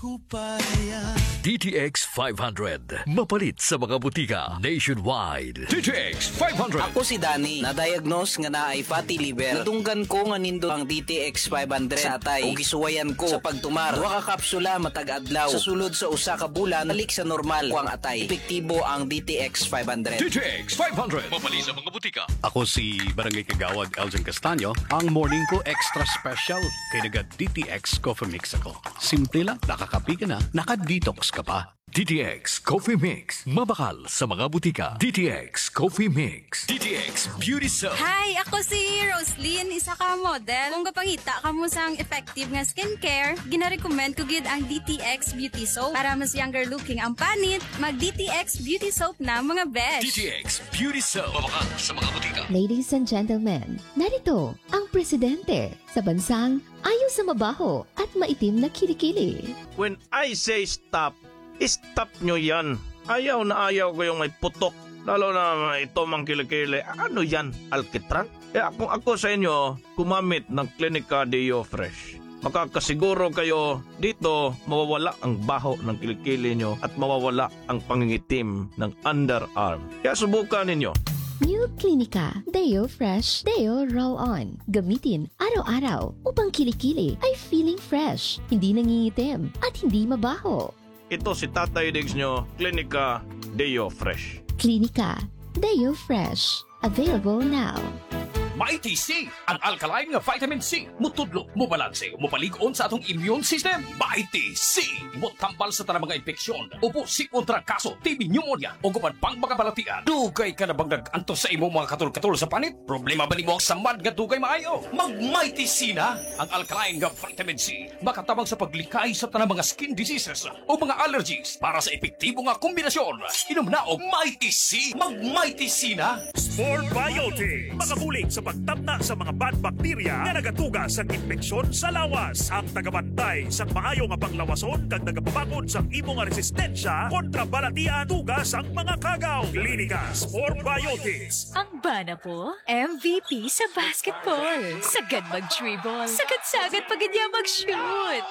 DTX 500. Mapalit sa mga butika nationwide. DTX 500. Ako si Danny, na-diagnose nga na ay fatty liver. Nadunggan ko nga nindo ang DTX 500 sa atay. Ug gisuwayan ko sa pagtumar. Duha ka kapsula matag adlaw. Sa sulod sa usa ka bulan, balik sa normal ko ang atay. Epektibo ang DTX 500. DTX 500. Mapalit sa mga butika. Ako si Barangay Kagawad Elgin Castaño. Ang morning ko extra special kay naga DTX Coffee Mix ako. Simple lang, nakakapi ka na, naka-detox ka pa. DTX Coffee Mix. Mabakal sa mga butika. DTX Coffee Mix. DTX Beauty Soap. Hi! Ako si Roslyn, isa ka model. Kung kapangita ka mo sang effective nga skincare, gina-recommend ko gid ang DTX Beauty Soap. Para mas younger looking ang panit, mag-DTX Beauty Soap na mga besh. DTX Beauty Soap. Mabakal sa mga butika. Ladies and gentlemen, narito ang presidente sa bansang ayaw sa mabaho at maitim na kilikili. When I say stop, stop nyo yan. Ayaw na ayaw ko yung may putok. Lalo na ito mang kilikili. Ano yan? Alkitran? Kung ako sa inyo, kumamit ng Clinica Deo Fresh. Makakasiguro kayo dito mawawala ang baho ng kilikili nyo at mawawala ang pangingitim ng underarm. Kaya subukan ninyo. New Clinica Deo Fresh Deo Roll-On. Gamitin araw-araw upang kilikili ay feeling fresh, hindi nangingitim at hindi mabaho. Ito si Tatay Diggs nyo, Clinica Deo Fresh. Clinica Deo Fresh. Available now. Mighty C, ang alkaline nga vitamin C. Mutudlo, mubalanse, mupalig-on sa atong immune system. Mighty C, mutambal sa tanang mga infeksyon. Upo si kontra kaso, TB pneumonia, o guman pang mga balatian. Dugay ka na bang nag-anto sa imong mga katul-katul sa panit? Problema ba ni mo ang samad nga dugay maayo? Mag-Mighty C na, ang alkaline nga vitamin C. Makatabang sa paglikay sa tanang mga skin diseases o mga allergies. Para sa epektibo nga kombinasyon, inom na og Mighty C. Mag-Mighty C na. Sport Biotic, makabulig sa pagtabna sa mga bad bacteria nga nagatuga sa infeksyon sa lawas. Ang tagabantay sa maayo nga panglawason kag nagapabangon sa imo nga resistensya kontra balatian tugas ang mga kagaw. Klinika Sport Biotics. Ang bana po, MVP sa basketball. Sagad mag-dribble. Sagad-sagad pag niya mag-shoot.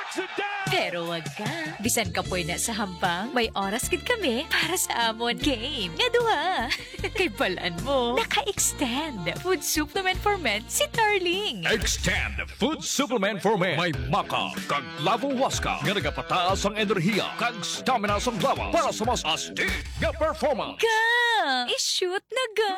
Pero wag ka. Bisan ka po na sa hambang, may oras gid kami para sa amon game. Nga duha. Kay balaan mo, naka-extend. Food supplement for men si Darling. Extend Food Supplement for Men. May maka, kag lavo waska. Nga nagapataas ang enerhiya, kag stamina sa lawa. Para sa mas astig nga performance. Ga! I-shoot na ga!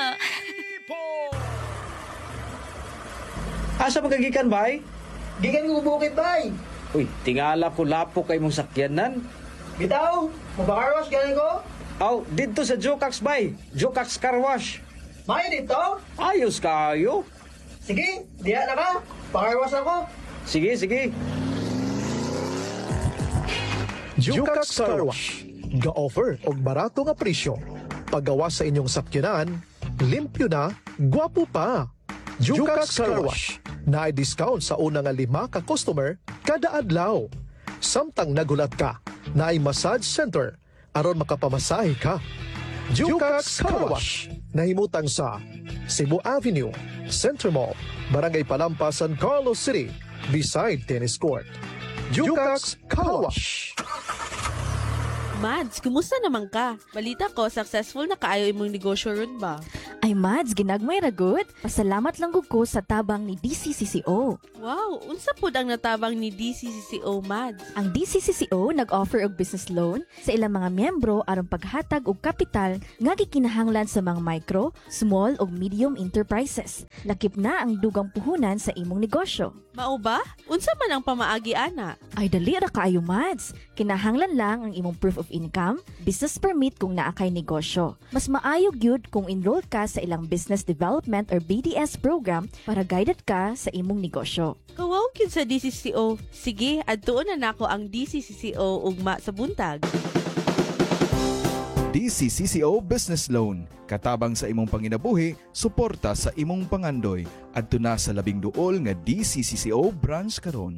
Asa magagikan, bay? Gikan ko bukid, bay. Uy, tingala ko lapo kay mong sakyanan. Bitaw, mabakarwas galing ko? Aw, dito sa Jokax, bay. Jokax Car Wash. May dito? Ayos kayo. Sige, diya na ka. Pakarwas ako. Sige, sige. Jokax Car Wash. Ga-offer og barato nga presyo. Paggawa sa inyong sakyanan, limpyo na, gwapo pa. Jokax Car Wash. Na-discount sa una nga 5 ka customer kada adlaw. Samtang nagulat ka, na-ay massage center aron makapamasahe ka. Jokax Car Wash. Nahimutang sa Cebu Avenue, Center Mall, Barangay Palampas, San Carlos City, beside tennis court. Jokax Car Wash. Mads, kumusta naman ka? Balita ko, successful na kaayo imong negosyo ron ba? Ay Mads, ginagmay ragot. Pasalamat lang gud ko sa tabang ni DCCCO. Wow, unsa pud ang natabang ni DCCCO, Mads? Ang DCCCO nag-offer og business loan sa ilang mga miyembro aron paghatag og kapital nga gikinahanglan sa mga micro, small ug medium enterprises. Lakip na ang dugang puhunan sa imong negosyo. Mao ba? Unsa man ang pamaagi ana? Ay dali ra kaayo, Mads. Kinahanglan lang ang imong proof of income, business permit kung naa kay negosyo. Mas maayo gyud kung enroll ka sa ilang business development or BDS program para guided ka sa imong negosyo. Kawaw gyud sa DCCCO. Sige, adtuon na nako ang DCCCO ugma sa buntag. DCCCO Business Loan. Katabang sa imong panginabuhi, suporta sa imong pangandoy. Adto na sa 12 nga DCCCO branch karon.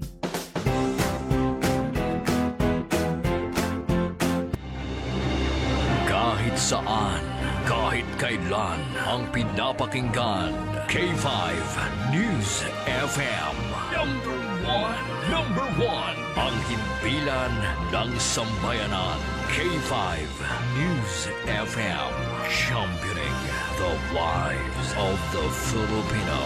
Kahit saan, kahit kailan, ang pinapakinggan. K5 News FM. #1 Number one, ang himpilan ng sambayanan. K5 News FM, championing the lives of the Filipino.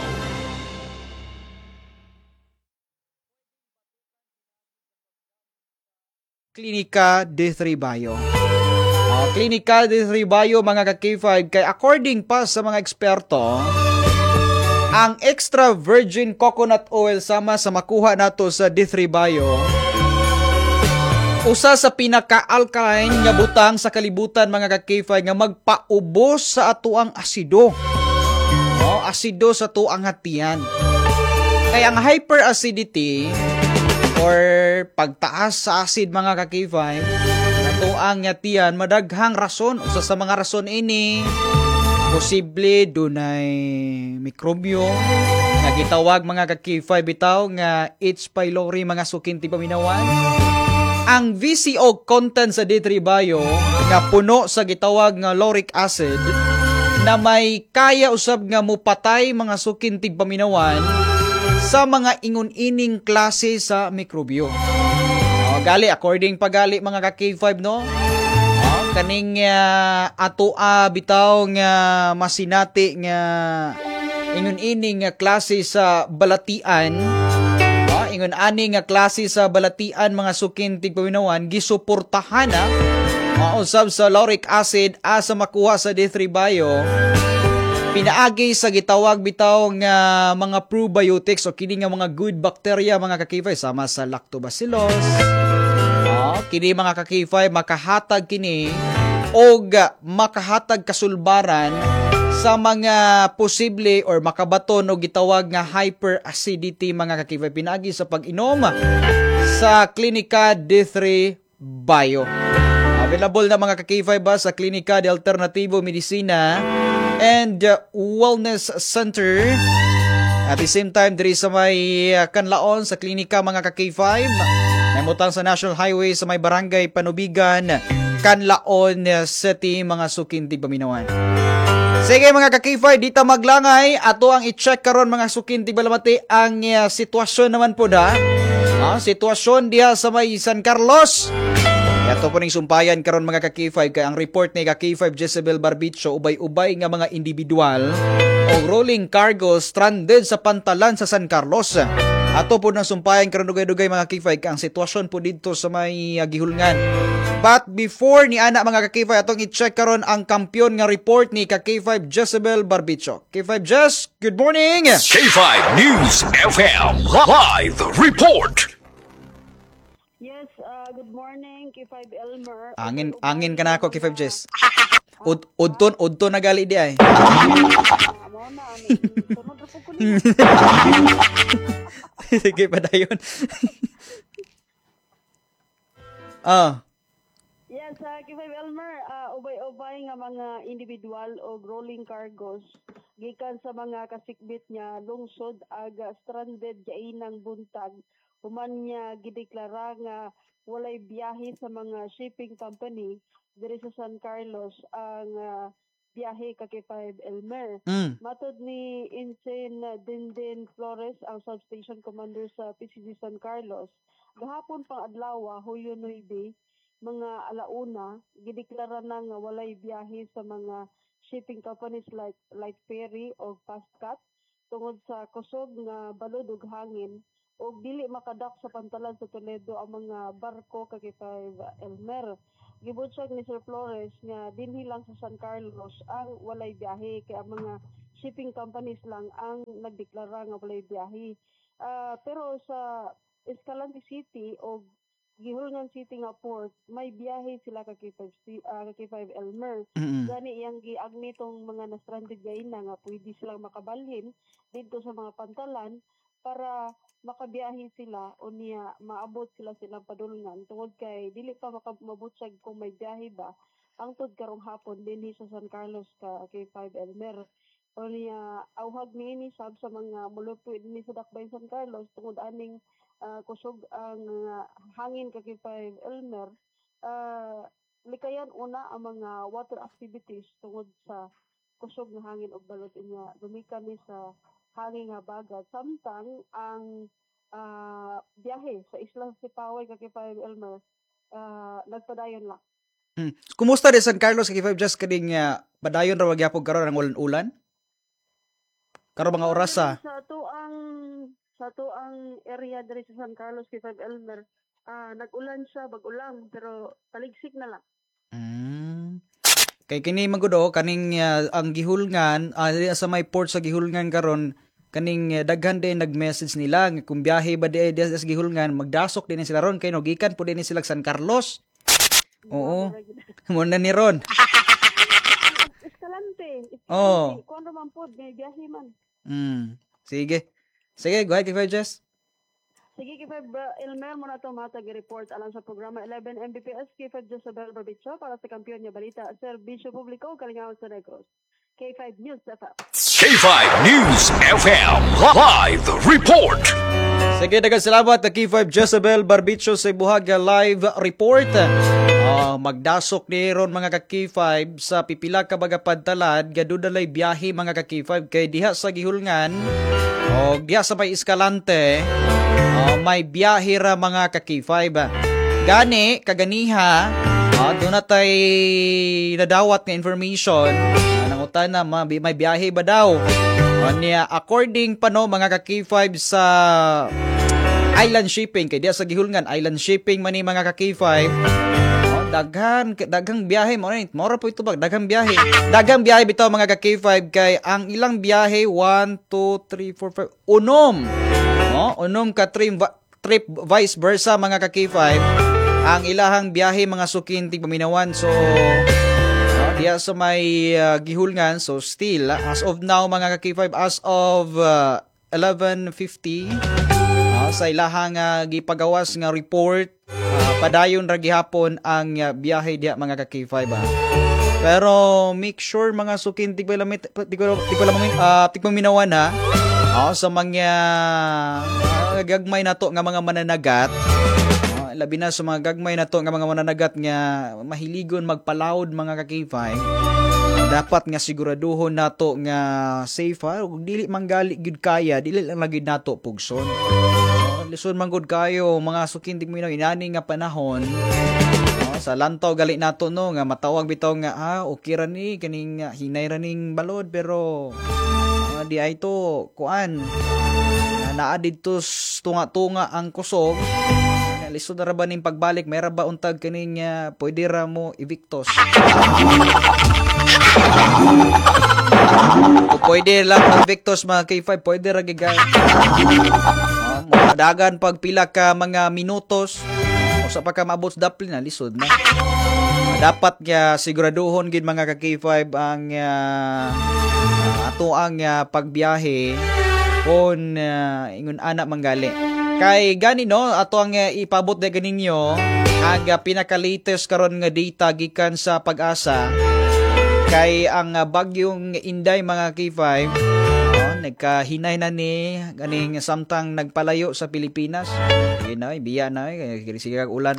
Klinika D3 Bio. Klinika D3 Bio mga ka-K5 kay according pa sa mga eksperto, ang extra virgin coconut oil sama sa makuha nato sa D3 Bio, usa sa pinaka-alkaline nga butang sa kalibutan mga ka-K5 nga magpaubos sa atuang asido. Asido sa tuang hatian. Kaya ang hyperacidity or pagtaas sa acid mga ka-K5 nato ang ngatian madaghang rason. Usa sa mga rason ini posible dunay mikrobyo nga gitawag mga ka-K5 bitaw nga H. pylori mga sukinti paminawan. Ang VCO content sa D3 Bio nga puno sa gitawag nga lauric acid na may kaya usab nga mupatay mga sukinti paminawan sa mga ingon-ining klase sa mikrobyo. Gali, according pagali mga ka-K5 no? Kaning ato bitaw nga masinati nga ingon-ining nga klase sa balatian. Ingon-ani nga klase sa balatian mga sukintig pawinawan gisuportahan usab sa lauric acid asa makuha sa D3 Bio. Pinaagi sa gitawag bitaw nga mga probiotics o kini nga mga good bacteria mga ka-K5 sama sa lactobacillus. Kini mga ka-K5 makahatag kini og makahatag kasulbaran sa mga posible or makabaton o gitawag nga hyperacidity mga ka-K5 pinaagi sa pag-inom sa Klinika D3 Bio. Available na mga ka-K5 sa Klinika de Alternativo Medicina and Wellness Center. At the same time, diri sa may Kanlaon sa klinika mga ka-K5. Naimutang sa National Highway sa may Barangay Panubigan, Kanlaon City, mga sukintig paminawan. Sige mga ka-K5, dita maglangay. Ato ang i-check karon mga sukintig balamati ang sitwasyon naman po da. Sitwasyon diha sa may San Carlos. Ato po ning sumpayan karon mga ka-K5 kay ang report ni ka-K5 Jezebel Barbicho ubay-ubay nga mga individual o rolling cargo stranded sa pantalan sa San Carlos. Ato po nang sumpayan karon dugay-dugay mga K5 kay ang sitwasyon po dito sa may gihulngan. But before ni ana mga ka-K5 atong i-check karon ang kampiyon nga report ni ka-K5 Jezebel Barbicho. K5 Jess, good morning. K5 News FM live report. Yes, good morning, K5 Elmer. Angin ka na ako, K5 Jess. Udton na gali di ay. Sige pa dayon. Yes, K5 Elmer, ubay-ubay nga mga individual o rolling cargos gikan sa mga kasikbit niya lungsod aga stranded jainang buntag. Human niya gideklara nga walay biyahe sa mga shipping company diri sa San Carlos ang biyahe ka K5 Elmer. Matod ni Ensign Dindin Flores, ang substation commander sa PCG San Carlos, gahapon pang adlaw, Hulyo 9, mga alauna, gideklara na nga walay biyahe sa mga shipping companies like Light Ferry o Fastcat tungod sa kusog nga balod ug hangin o dili makadak sa pantalan sa Toledo ang mga barko kay K5 Elmer. Gibutyag ni Sir Flores nga dinhi lang sa San Carlos ang walay biyahe kay ang mga shipping companies lang ang nagdeklara nga walay biyahe. Pero sa Escalante City o Gihulngan City nga port, may biyahe sila kay K5 Elmer. Gani iyang giagni tong mga na-stranded na nga pwede silang makabalhin dito sa mga pantalan para makabiyahe sila o niya maabot silang padulngan tungod kay dili pa mabutyag kung may biyahe ba ang tud karong hapon dinhi sa San Carlos ka K5 Elmer o niya awhag niini sab sa mga mulupoy dinhi sa Dakbayn San Carlos tungod aning kusog ang hangin ka K5 Elmer. Likayan una ang mga water activities tungod sa kusog nga hangin og balot niya gumikan ni sa hangin nga bagat. Samtang ang biyahe sa Isla Sipaway kag K5 Elmer. Nagpadayon lang. Kumusta din San Carlos kay K5 just kading padayon ra wag yapon karon ang ulan-ulan? Karon mga oras Sa tuang area diri sa San Carlos K5 Elmer, nag-ulan siya bag-ulang pero taligsik na lang. Kay kini magudo kaning ang gihulngan sa may port sa gihulngan karon kaning daghan din nag-message nila nga kung biyahe ba di sa gihulngan magdasok din sila ron kay no gikan po din sila San Carlos. Oo. Muna ni ron. Escalante. Oh. Kuan ra man pod may biyahe man. Sige. Sige, go ahead, K5 Jess. Sige, K5 Elmer mo na ito matag-report alang sa programa 11 Mbps K5 Jezabel Barbicho para sa kampiyon niya balita Serbisyo Publiko Kalingawan sa Negros. K5 News FM. K5 News FM Live Report. Sige, daghang salamat kay K5 Jezabel Barbicho sa Buhaga Live Report. Magdasok ni ron mga ka-K5 sa pipila ka baga padtalad gadudalay biyahe mga ka-K5 kay diha sa gihulngan o diha sa may Escalante may biyahe ra mga ka-K5. Gani kaganiha doon na tay nadawat nga information nangutan na may biyahe ba daw niya according pa no mga ka-K5 sa island shipping kay diya sa gihulngan island shipping man ni mga ka-K5 daghang biyahe mo po ito ba daghang biyahe bitaw mga ka-K5 kay ang ilang biyahe 1 2 3 4 5 unom ka trip vice versa mga ka-K5 ang ilahang biyahe mga sukin tigpaminawan so diya sa may gihulngan so still as of now mga ka-K5 as of 11:50 sa ilahang gipagawas nga report padayon ra gihapon ang biyahe diha mga ka-K5 pero make sure mga sukin tigpaminawan ha sa mga gagmay nato nga mga mananagat labi na sa mga gagmay nato nga mga mananagat nga mahiligon magpalaod mga ka-K5 dapat nga siguraduhon nato nga safe ug dili manggali gid kaya dili lang lagi nato pugson lison man gud kayo mga sukin tigminaw inani nga panahon sa lantaw gali nato no nga matawag bitaw nga okay ra ni kaning hinay ra ning balod pero di ay to kuan naa didto tunga-tunga ang kusog lisod na ra ba ning pagbalik may ra ba untag kaning pwede ra mo evictos pwede lang evictos mga K5 pwede ra gigay dagan pagpila ka mga minutos o sa pagka maabot sa daplin na lisod na dapat nga siguraduhon gid mga ka-K5 ang ato ang pagbiyahe kon ingon ana manggali kay gani no ato ang ipabot na ganinyo ang pinaka-latest karon nga data gikan sa Pag-asa kay ang bagyong Inday mga K5 nagkahinay na ni ganing samtang nagpalayo sa Pilipinas biya na sige kag ulan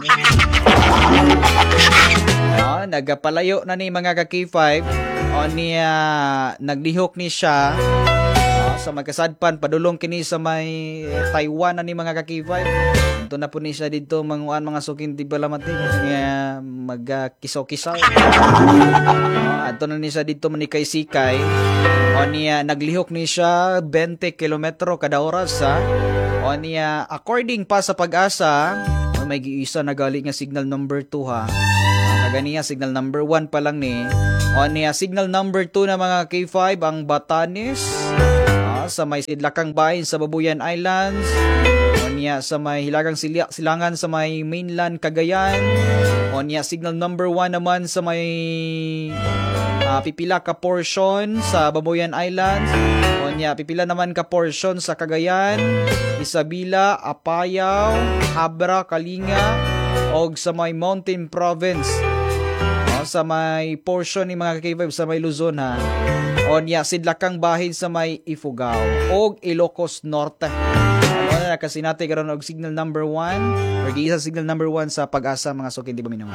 nagpalayo na ni mga ka-K5 niya naglihok ni siya sa magkasadpan padulong kini sa may Taiwan na ni mga ka-K5 ito na po ni siya dito mga sukin di balamat nga magkisaw-kisaw ito na ni siya dito manikay-sikay niya naglihok ni siya 20 kilometro kada oras niya according pa sa Pag-Asa may giisa na gali nga signal number 2 kaganiya signal number 1 pa lang ni niya signal number 2 na mga K5 ang Batanes sa may Sidlakang Bahin sa Babuyan Islands niya sa may Hilagang Silangan sa may mainland Cagayan niya signal number 1 naman sa may pipila ka portion sa Babuyan Islands niya pipila naman ka portion sa Cagayan Isabela, Apayao, Abra, Kalinga og sa may Mountain Province sa may portion ni mga K5 sa may Luzon niya Sidlakang Bahin sa may Ifugao og Ilocos Norte na kasi natin karon og signal number 1 or giisa signal number 1 sa Pag-Asa mga sukin di ba minaw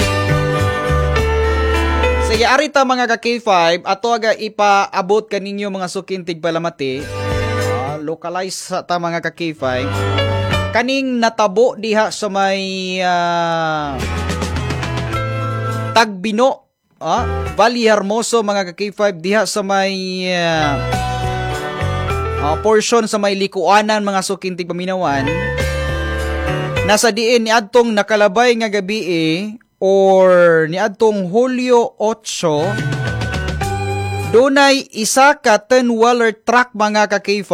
sige arita mga ka-K5 ato aga ipaabot kaninyo mga sukin tigpalamati localize sa ta mga ka-K5. Kaning natabo diha sa may Tagbino, Valle Hermoso mga ka-K5 diha sa may portion sa may likuanan mga sukintig paminawan. Nasa diin ni adtong nakalabay nga gabi or ni adtong Hulyo 8 dunay isa ka 10-wheeler truck mga ka-K5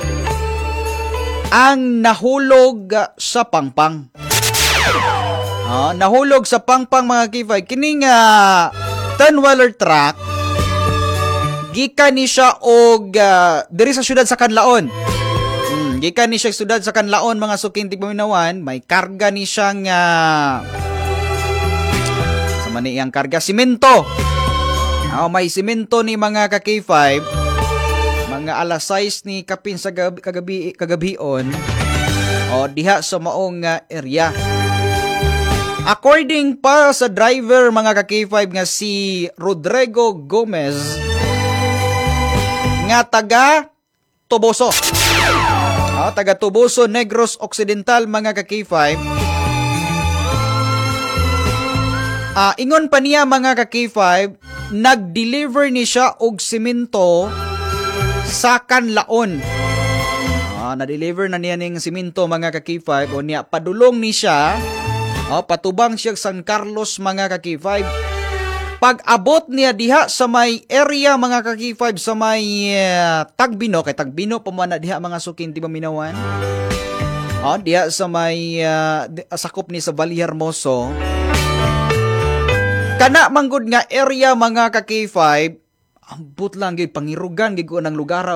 ang nahulog sa Pangpang. Nahulog sa Pangpang mga K5. Kining 10-wheeler truck gikan ni siya og diri sa syudad sa Canlaon. Gikan ni siya syudad sa Canlaon mga sukintig paminawan, may karga ni siyang sama ni iyang karga simento. May simento ni mga ka-K5 mga alas 6 ni kapin sa kagabion diha sa maong area. According pa sa driver mga ka-K5 nga si Rodrigo Gomez nga taga Toboso. Taga Toboso, Negros Occidental mga ka-K5. Ingon pa niya mga ka-K5, nag-deliver ni siya og simento sa Canlaon. Na-deliver na niya ning simento mga ka-K5 o niya padulong ni siya. Patubang siya San Carlos mga ka-K5. Pag-abot niya diha sa may area mga ka-K5 sa may Tagbino, kay Tagbino pamana diha mga sukintig paminawan. Diha sa may sakop ni sa Valle Hermoso. Kana manggod nga area mga ka-K5, ambot lang gyud pangirugan gyud ng lugar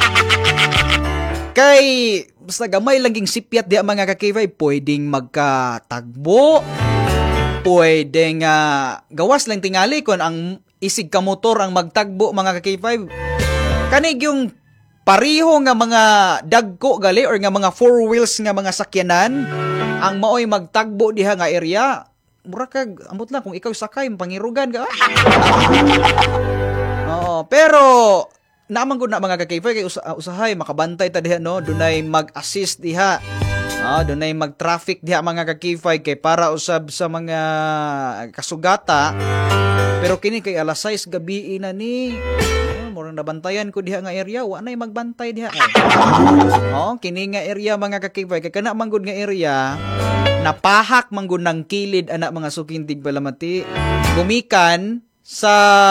Kay basta gamay lang ging sipyat diha mga ka-K5, pwedeng magkatagbo. Pwedeng gawas lang tingali kung ang isig ka motor ang magtagbo mga ka-K5. Kanig yung pariho nga mga dagko gali or nga mga four wheels nga mga sakyanan ang maoy magtagbo diha nga area. Mura kag amot lang kung ikaw sakay pangirugan ka. Pero naman gud na mga ka-K5 kay usahay makabantay ta diha no, dunay mag-assist diha. Dunay mag-traffic diha mga ka-K5 kay para usab sa mga kasugata. Pero kini kay alas 6 gabi na ni. Murang nabantayan ko diha nga area, wa nay magbantay diha. Kini nga area mga ka-K5 kay kana man gud nga area napahak man gud ng kilid anak mga sukintig palamati. Gumikan sa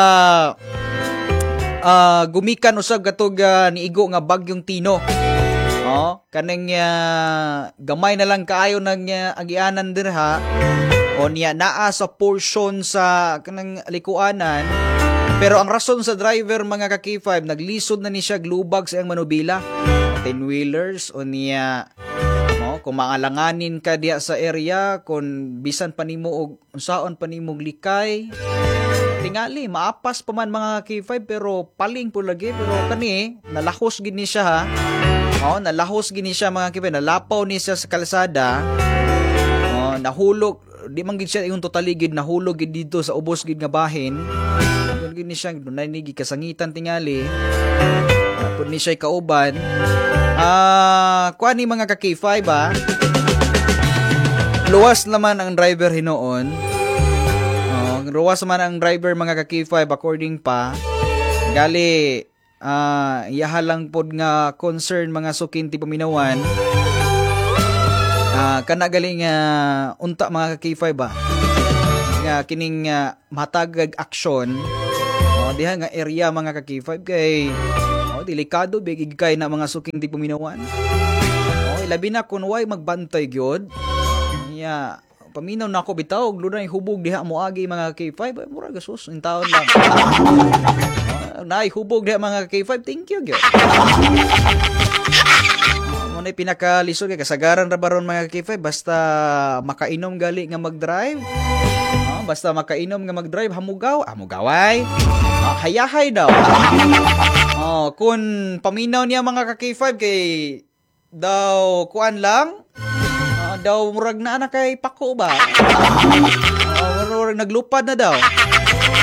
gumikan usab katog niigo nga bagyong Tino. Kanang gamay na lang kaayo ng agianan dirha o niya naa sa portion sa kanang likuanan. Pero ang rason sa driver mga ka-K5 naglisod na ni siya glubag sa iyang manubila. 10-wheelers o niya kung maalanganin ka diya sa area, kung bisan pa nimo og unsaon pa nimo likay, tingali maapas pa man mga K5 pero paling po lagi. Pero kani nalahos gid ni siya nalahos gid ni siya mga K5, nalapaw ni siya sa kalsada. Nahulog di man gid siya yung totally gid nahulog gid dito sa ubos gid nga bahin. Gid ni siya dunay ni kasangitan tingali. Pud ni siya kauban. Kuan ni mga ka-K5 luwas naman ang driver hinoon. Luwas naman ang driver mga ka-K5 according pa. Gali iyaha lang pod nga concern mga sukintig paminawan. Kana galing unta mga ka-K5 nga kining matagag aksyon diha nga area mga ka-K5 kay delikado bigig kay na mga sukintig paminawan. Labi na kun way magbantay gyud. Paminaw na ako bitaw lunay hubog diha moagi mga K5 mura gasus in taon lang. Nay hubog diha mga K5, thank you gyud. Mo na pinakalisod kay kasagaran ra baron mga K5 basta makainom gali nga mag-drive. Basta makainom nga mag-drive hamugaway. Hayahay daw. Kung paminaw niya mga ka-K5 kay daw kuan lang daw murag na anak kay pako ba. Murag naglupad na daw.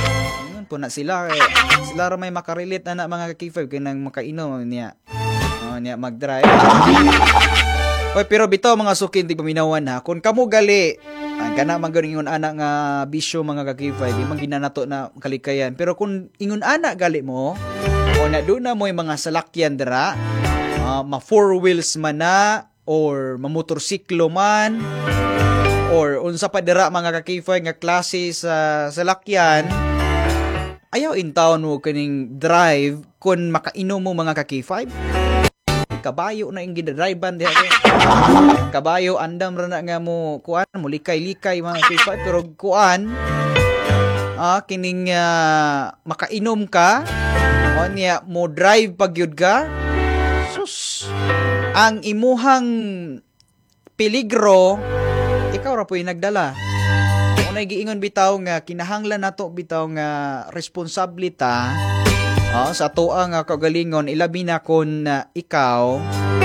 Ayun po na sila ra may makarelate na mga ka-K5 kay nang makainom niya. Niya mag-drive. Oy, pero bitaw mga sukin di paminawan ha. Kung kamo gali, kana man gud ingon ana nga bisyo mga kakifay, di man ginanato na kalikayan. Pero kung ingon ana gali mo, o na doon na mo yung mga salakyan dira, ma four wheels man na, or mamotorsiklo man, or unsa pa dira mga kakifay nga klase sa salakyan, ayaw in town mo kaning drive kung makainom mo mga kakifay. Kabayo na yung gidadrivean diha. Kabayo andam ra na nga mo kuan mo likay-likay mga kakifay, pero kuan kining makainom ka o niya mo drive pagyud ka, sus, ang imuhang peligro ikaw ra po'y nagdala. Unay giingon bitaw nga kinahanglan nato bitaw nga responsable ta sa atoang kagalingon, ilabi na kung ikaw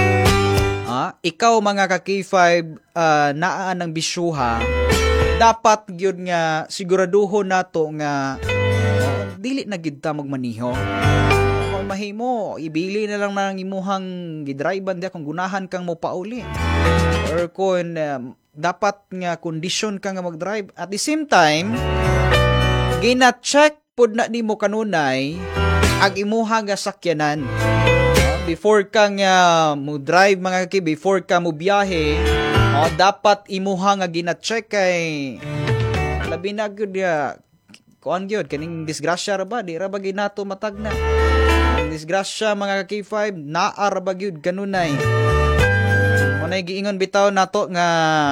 mga ka-K5 naa ng bisyuha, dapat yun nga siguraduhon nato nga dili na gid ta magmaniho. Kung mahimo, ibili na lang ng imuhang gidrivean dia kung gunahan kang mo pauli. Or kung dapat nga kondisyon ka nga mag-drive. At the same time, gina-check pod na nimo kanunay ang imuha nga sakyanan. Before ka nga mo drive mga kaki, before ka mo biyahe, dapat imuha nga gina-check kay labi na gyud kuan gyud kaning disgrasya ra ba, di ra ba ginato matag na. Ang disgrasya mga kaki 5 naa ra ba gyud kanunay. Unay giingon bitaw nato nga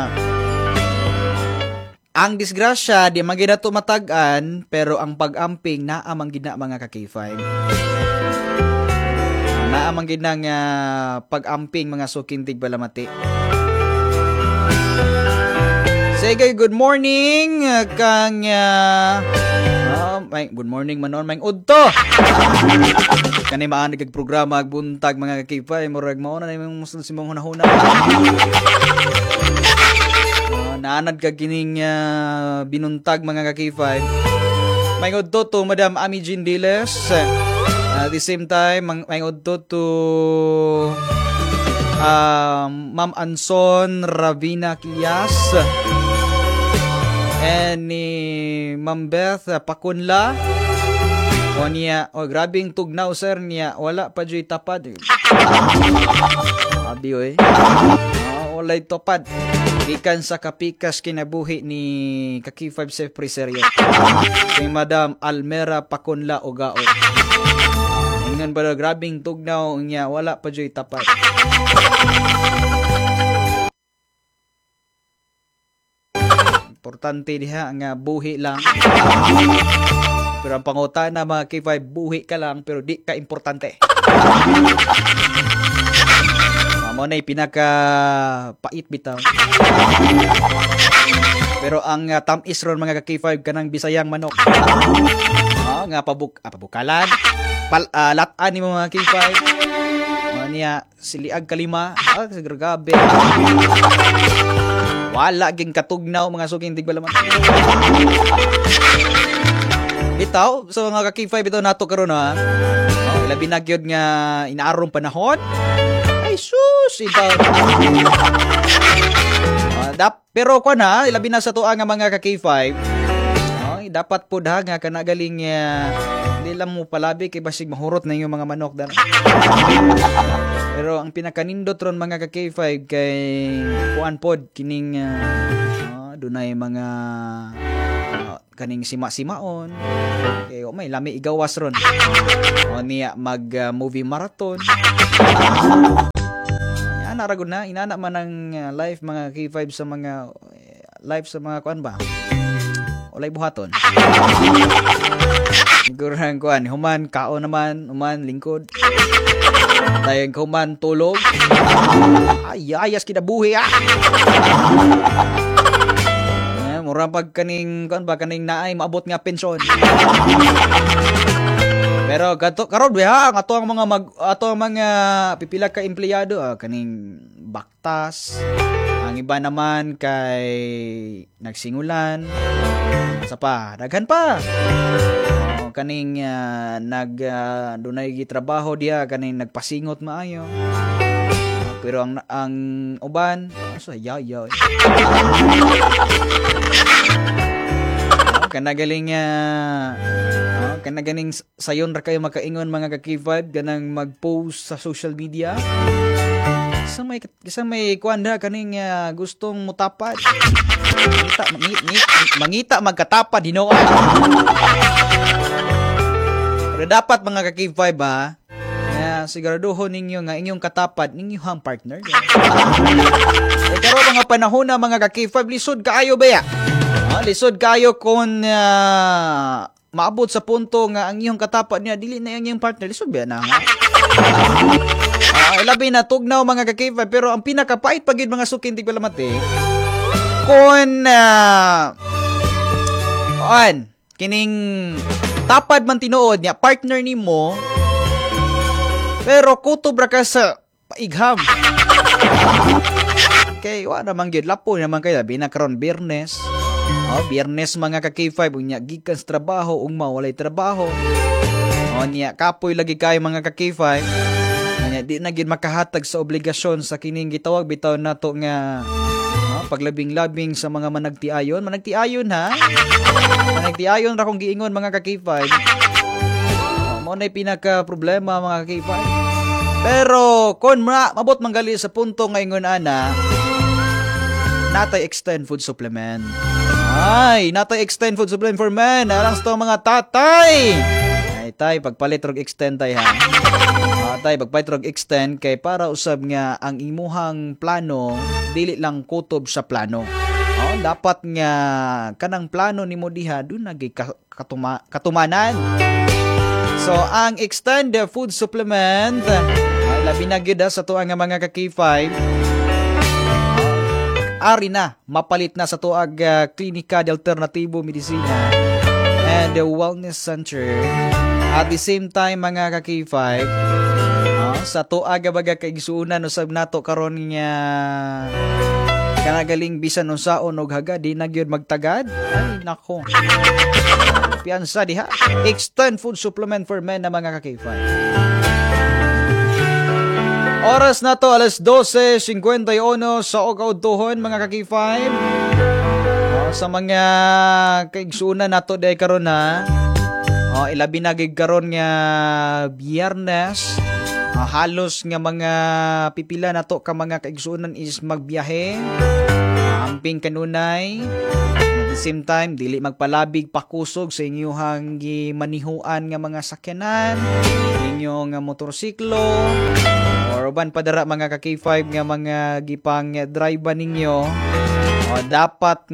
ang disgrasya di man ginato matag-an, pero ang pag-amping naa man gid na mga ka-K5. Naa man gid nang pag-amping mga sukintig balamati. Sige, good morning kang good morning manon may udto. Kani maani kag programa ag buntag mga ka-K5, murag mao na imong simong hunahuna. Naanad ka kining binuntag mga ka-K5. May udto to Madam Ami Jean Diles. At the same time, may udto to Ma'am Anson Ravina Kias. And ni Ma'am Beth Pakunla. O niya, grabing tugnaw sir niya, wala pa dyo'y tapad. Abi oy. Walay topad. Gikan sa kapikas kinabuhi ni Kaki5 Safe Preseryo. Kay Madam Almera Pakunla Ogao. Ingon ba grabing tugnaw niya, wala pa dyo'y tapat. Importante diha nga buhi lang. Pero ang pangutana mga K5, buhi ka lang pero di ka importante. Mo na pinaka pait bitaw. Pero ang tamis ron mga ka-K5 kanang Bisayang manok. Nga pabukalan. Latan ni mga K5. Niya siliag kalima. Sigragabe. Wala ging katugnaw mga suking tigbalaman. Bitaw, so mga ka-K5 ito nato karon ha. Labi na gyud nga inaarong panahon. Ay sus, ito. Pero ko na, ilabi na sa tuwa nga mga ka-K5. Dapat po ha nga kanagaling hindi lang mo palabi kay basig mahurot na yung mga manok dan. Pero ang pinakanindot ron mga ka-K5 kay kuan pod kining dunay mga kaning sima-simaon. Okay, may lami igawas ron. Niya mag movie marathon. Naragod na inana man ang live mga K5 sa mga live sa mga kuan ba? Ulay buhaton. Gurang kuan, human kao naman, human lingkod. Dayon human tulog. Ay ayas kinabuhi mura pag kaning kuan ba kaning naay maabot nga pensyon. Pero karon ha ang ato ang mga pipila ka empleyado kaning baktas. Ang iba naman kay nagsingulan. Sa pa, daghan pa. kaning dunay gitrabaho diya, kaning nagpasingot maayo. Pero ang uban, yayaw. Kanagaling sayon ra kayo makaingon mga ka-K5 ganang mag-post sa social media. Sa may kuanda kaning gustong mutapad. Mangita magkatapad Ginoo. Pero dapat mga ka-K5 siguraduhon ninyo nga inyong katapad ninyong partner. Pero mga panahon na mga ka-K5 lisod kaayo ba ya? Lisod kayo kung maabot sa punto nga ang iyong katapat niya dili na yung partner, lisod ba na nga? Labi na tugnaw mga ka-K5, pero ang pinakapait pagid mga sukin tig palamati kung kining tapad man tinuod niya partner nimo pero kutob ra ka sa paigham. Okay, wa naman gyud lapo naman kay labi na karon Biyernes. Biyernes mga ka-K5 unya gikan sa trabaho ug mawalay trabaho. Niya kapoy lagi kayo mga ka-K5. Niya di na gid makahatag sa obligasyon sa kining gitawag bitaw nato nga paglabing-labing sa mga managtiayon ha. Managtiayon ra kung giingon mga ka-K5. Mao nay pinaka problema mga ka-K5. Pero kon mabot manggali sa punto nga ingon ana natay extend food supplement. Natay extend food supplement for men. Alang sa mga tatay. Tay, pagpalit rog extend tay ha. Tay, pagpalit rog extend kay para usab nga ang imuhang plano dili lang kutob sa plano. Dapat nga kanang plano nimo diha dun nagay katumanan. So, ang extend food supplement labi na gyud sa tuang nga mga ka-K5. Ari na, mapalit na sa tuag Klinika de Alternatibo Medicina and the Wellness Center. At the same time, mga ka-K5, sa tuag baga kaigsuunan usab nato karon nga kanagaling bisan unsaon og haga di na gyud magtagad. Ay nako. Piansa diha. Extend food supplement for men na mga ka-K5. Oras na to, alas 12:51 sa Ogautuhon, mga ka-K5. Sa mga kaigsunan nato day karon na. Ilabi na gig karon nga Biyernes. Halos nga mga pipila nato ka mga kaigsunan is magbiyahe. Amping kanunay. At the same time, dili magpalabig pakusog sa inyong manihuan nga mga sakyanan, inyong motorsiklo, or uban padara mga ka-K5 nga mga gipang drive ninyo. Dapat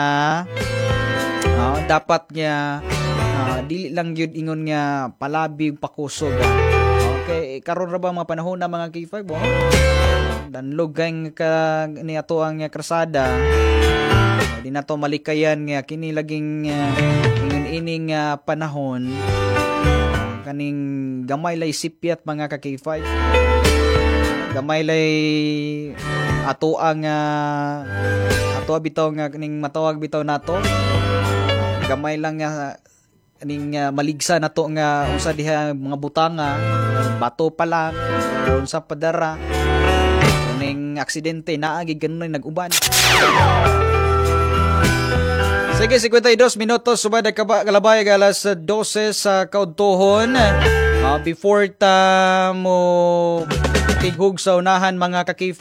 nga dili lang yun ingon nga palabig pakusog. Okay, karon ra ba mga panahon na mga K5 danlog kay ni ato ang krasada. Di na to malikayan nga kini laging ining panahon kaning gamay lay sipyat mga ka-K5. Gamay lay ato bitaw nga ning matawag bitaw nato. Gamay lang nga ning maligsa nato nga unsa diha mga butanga, bato pa lang, unsa padara. Ning aksidente naa gid kanon nag-uban. Sige, 52 minutos subad kalabay alas 12 sa kaudtohon. Before ta mo tighug sa unahan mga ka-K5.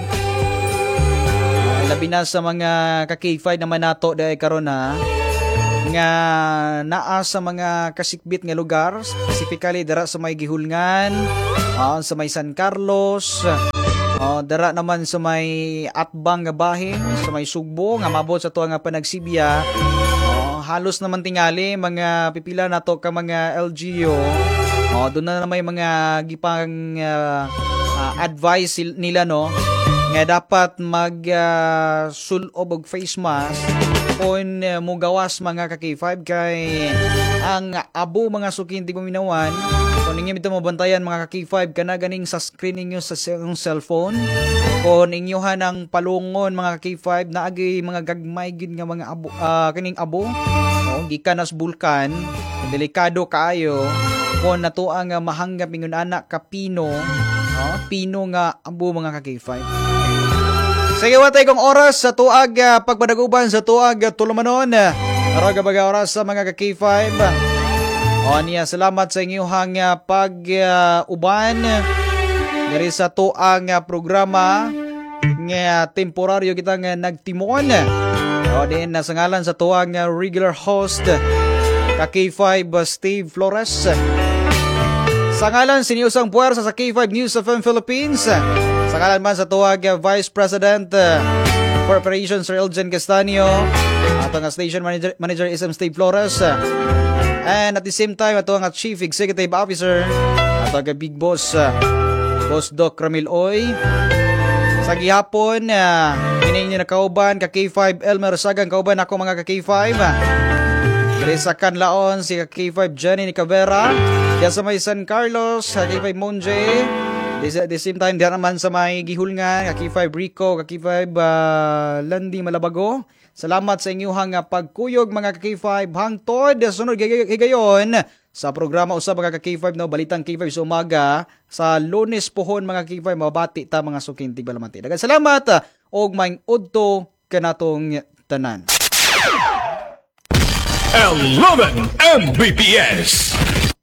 Labi na sa mga ka-K5 naman nato dahil karon na nga naa sa mga kasikbit nga lugar, specifically dara sa may Gihulngan, sa may San Carlos, dara naman sa may Atbang nga bahin, sa may Sugbo nga mabot sa tuwa nga Panagsibya. Halos naman tingali mga pipila nato ka mga LGU. Doon na may mga gipang advice nila no nga dapat mag sulob og face mask kung mugawas mga ka-K5 kay ang abo mga sukinti paminawan kung ninyo ito mabantayan mga ka-K5 kana ganing sa screen ninyo sa cellphone kung inyohan ang palungon mga ka-K5 naagi mga gagmay gid nga mga abo kaning abo gikan as bulkan delikado kaayo kung nato ang mahanggap ingon anak ka pino pino nga abo mga ka-K5. Sige, watay kong oras sa tuag pagpadaguban sa tuag tulumanon. Araga baga oras sa mga ka-K5. O niya, salamat sa inyong pag-uban. Dari sa tuang programa nga temporaryo kitang nagtimon. O din sa ngalan sa tuang regular host ka-K5 Steve Flores. Sa ngalan siniusang puwersa sa K5 News FM Philippines. Sa ngalan man sa tuwag Vice President for Operations Sir Elgin Castanio, atong Station Manager SM Steve Flores, and at the same time atong Chief Executive Officer atong Big Boss Boss Doc Ramil Oy. Sa gihapon hininyo na kauban ka K5 Elmer Sagang kauban ako mga ka K5. Dari sa Kanlaon si ka K5 Jenny Nicavera, diya sa may San Carlos ka K5 Monje. At the same time, diyan naman sa may gihulngan, K5 Rico, K5 Landi Malabago. Salamat sa inyong pagkuyog mga K5 hangtod. Sunod higayon sa programa usab mga K5 no balitang K5 sa umaga sa Lunes pohon mga K5 mabati ta mga sukintig balamati. Daghang salamat og maing udto kanatong tanan. 11 Mbps.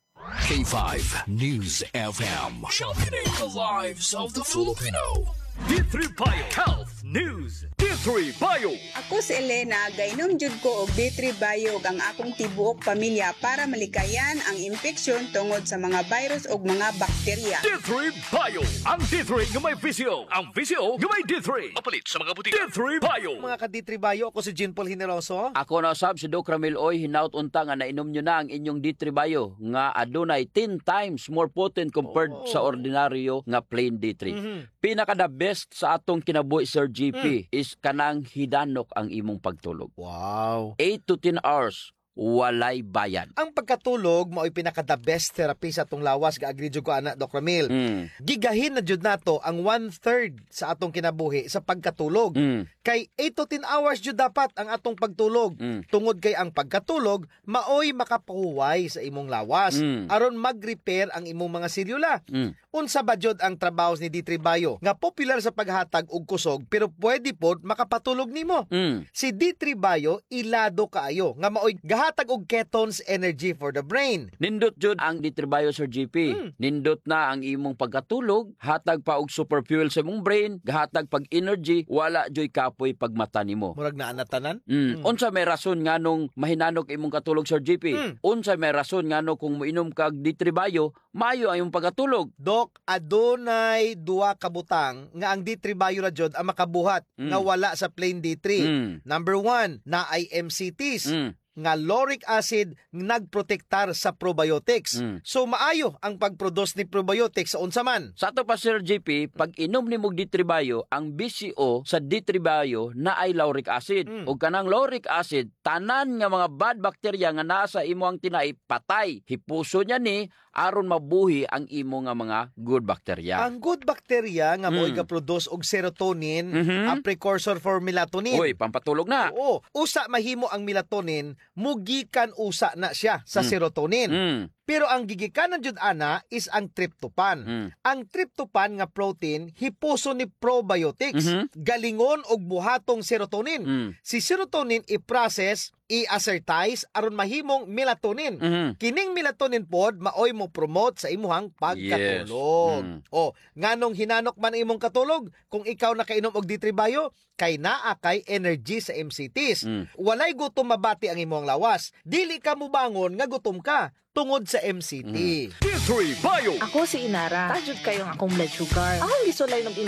K5 News FM, championing the lives of the Filipino. D3 Bio Health News. D3 Bio. Ako si Elena, gainom jud ko og D3 Bio ang akong tibuok pamilya para malikayan ang infeksyon tungod sa mga virus ug mga bakterya. D3 Bio. Ang D3 nga may VCO. Ang VCO nga may D3. Mapalit sa mga butika. D3 Bio. Mga ka D3 Bio, ako si Jean Paul Hineroso. Ako na sab si Doc Ramil Oy, hinaut unta nga nainom nyo na ang inyong D3 Bio nga adunay 10 times more potent compared sa ordinaryo nga plain D3. Pinaka the best sa atong kinabuhi Sir GP is kanang hidanok ang imong pagtulog. Wow. 8 to 10 hours. Walay bayan. Ang pagkatulog mao'y pinaka the best therapy sa atong lawas ga-agree jud ko ana Doc Ramil. Gigahin na jud nato ang 1/3 sa atong kinabuhi sa pagkatulog. Kay 8 to 10 hours jud dapat ang atong pagtulog. Tungod kay ang pagkatulog mao'y makapahuway sa imong lawas aron mag-repair ang imong mga selula. Unsa ba jud ang trabaho ni D3 Bio nga popular sa paghatag og kusog pero pwede pod makapatulog nimo. Si D3 Bio ilado kaayo nga mao'y hatag og ketones energy for the brain. Nindot jud ang D3 Bio Sir GP. Nindot na ang imong pagkatulog, hatag pa og super fuel sa imong brain, gahatag pag energy, wala joy kapoy pagmata nimo. Murag naa na tanan? Unsa may rason nganong mahinanok imong katulog Sir GP? Unsa may rason ngano kung moinom kag D3 Bio, maayo ang imong pagkatulog? Dok, adunay duha ka butang nga ang D3 Bio ra jud ang makabuhat nga wala sa plain D3. Number 1, na ay MCTs. Nga lauric acid nagprotektar sa probiotics. So maayo ang pagproduce ni probiotics sa unsa man. Sa ato pa Sir JP, pag inom ni mog D3 Bio, ang BCO sa D3 Bio na ay lauric acid. Ug kanang lauric acid, tanan nga mga bad bacteria nga nasa imo ang tinai patay. Hipuso niya ni aron mabuhi ang imo nga mga good bacteria. Ang good bacteria nga mo'y ga-produce og serotonin, ang precursor for melatonin. Uy, pampatulog na. Oo. Usa mahimo ang melatonin, mugikan usa na siya sa serotonin. Pero ang gigikanan jud ana is ang tryptophan. Ang tryptophan nga protein hipuso ni probiotics, galingon og buhatong serotonin. Si serotonin i-process, i-assertize aron mahimong melatonin. Kining melatonin pod maoy mo promote sa imuhang pagkatulog. O, nganong hinanok man imong katulog kung ikaw nakainom og D3 Bio kay naa kay energy sa MCTs. Walay gutom mabati ang imong lawas. Dili ka mubangon nga gutom ka tungod sa MCT. D3 Bio. Ako si Inara. Tajud kayong akong blood sugar. Akong gisulay ng